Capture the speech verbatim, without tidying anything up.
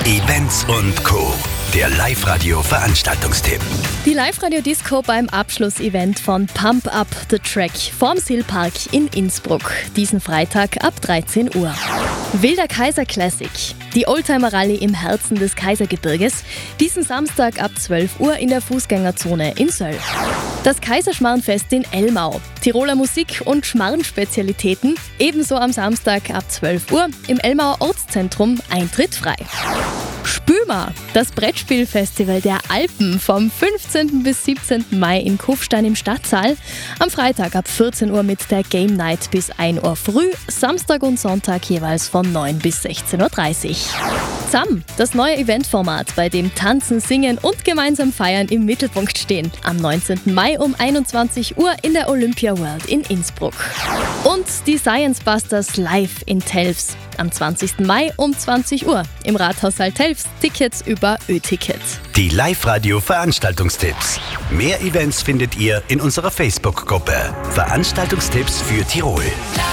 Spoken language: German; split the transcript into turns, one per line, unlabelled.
Events und Co. Der Live-Radio-Veranstaltungstipp.
Die Live-Radio-Disco beim Abschlussevent von Pump Up the Track vorm Silpark in Innsbruck. Diesen Freitag ab dreizehn Uhr. Wilder Kaiser Classic. Die Oldtimer-Rallye im Herzen des Kaisergebirges. Diesen Samstag ab zwölf Uhr in der Fußgängerzone in Söll. Das Kaiserschmarrenfest in Elmau. Tiroler Musik und Schmarrenspezialitäten. Ebenso am Samstag ab zwölf Uhr im Elmauer Ortszentrum. Eintritt frei. Spüma, das Brettspielfestival der Alpen vom fünfzehnten bis siebzehnten Mai in Kufstein im Stadtsaal. Am Freitag ab vierzehn Uhr mit der Game Night bis ein Uhr früh, Samstag und Sonntag jeweils von neun bis sechzehn Uhr dreißig. Z A M, das neue Eventformat, bei dem Tanzen, Singen und gemeinsam Feiern im Mittelpunkt stehen. Am neunzehnten Mai um einundzwanzig Uhr in der Olympia World in Innsbruck. Und die Science Busters live in Telfs. Am zwanzigsten Mai um zwanzig Uhr im Rathaussaal Telfs. Tickets über Ö-Ticket.
Die Live-Radio-Veranstaltungstipps. Mehr Events findet ihr in unserer Facebook-Gruppe. Veranstaltungstipps für Tirol.